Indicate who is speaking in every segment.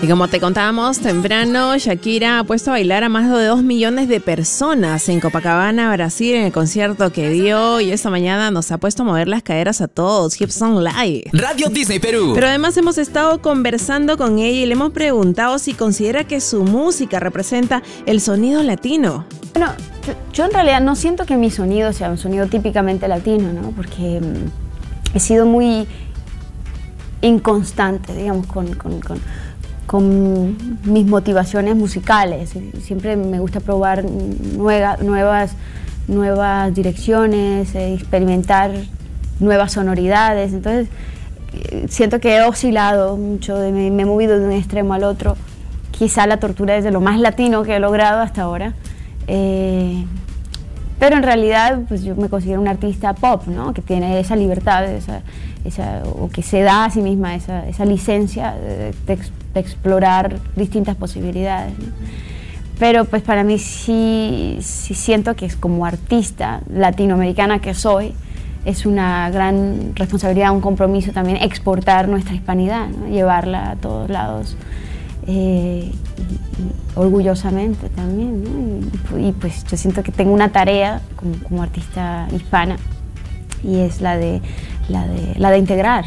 Speaker 1: Y como te contábamos temprano, Shakira ha puesto a bailar a más de 2 millones de personas en Copacabana, Brasil, en el concierto que dio. Y esta mañana nos ha puesto a mover las caderas a todos. Hips on Live.
Speaker 2: Radio Disney Perú.
Speaker 1: Pero además hemos estado conversando con ella y le hemos preguntado si considera que su música representa el sonido latino.
Speaker 3: Bueno, yo en realidad no siento que mi sonido sea un sonido típicamente latino, ¿no? Porque he sido muy inconstante, digamos, con mis motivaciones musicales. Siempre me gusta probar nuevas direcciones, experimentar nuevas sonoridades. Entonces, siento que he oscilado mucho, me he movido de un extremo al otro. Quizá la tortura es de lo más latino que he logrado hasta ahora. Pero en realidad, pues yo me considero una artista pop, ¿no? Que tiene esa libertad, o que se da a sí misma esa licencia de explorar distintas posibilidades, ¿no? Pero pues para mí sí siento que es como artista latinoamericana que soy, es una gran responsabilidad, un compromiso también exportar nuestra hispanidad, ¿no? Llevarla a todos lados. Y orgullosamente también, ¿no? Y pues yo siento que tengo una tarea como artista hispana, y es la de integrar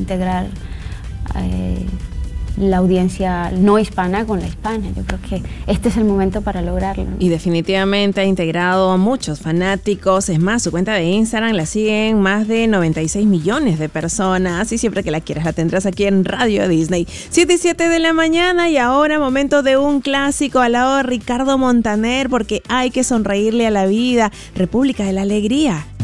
Speaker 3: la audiencia no hispana con la hispana. Yo creo que este es el momento para lograrlo, ¿no?
Speaker 1: Y definitivamente ha integrado a muchos fanáticos. Es más, su cuenta de Instagram la siguen más de 96 millones de personas. Y siempre que la quieras la tendrás aquí en Radio Disney. 7:07 de la mañana, y ahora momento de un clásico al lado de Ricardo Montaner, porque hay que sonreírle a la vida. República de la Alegría.